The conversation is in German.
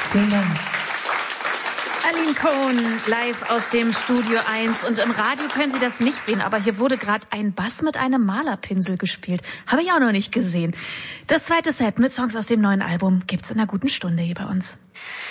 Vielen Dank. Aline Cohen, live aus dem Studio 1. Und im Radio können Sie das nicht sehen, aber hier wurde gerade ein Bass mit einem Malerpinsel gespielt. Habe ich auch noch nicht gesehen. Das zweite Set mit Songs aus dem neuen Album gibt's in einer guten Stunde hier bei uns.